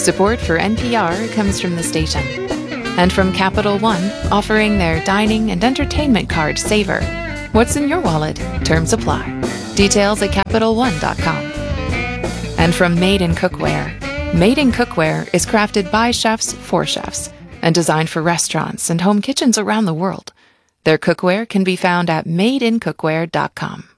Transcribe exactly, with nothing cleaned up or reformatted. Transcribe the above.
Support for N P R comes from the station. And from Capital One, offering their dining and entertainment card Savor. What's in your wallet? Terms apply. Details at Capital One dot com. And from Made in Cookware. Made in Cookware is crafted by chefs for chefs and designed for restaurants and home kitchens around the world. Their cookware can be found at Made in Cookware dot com.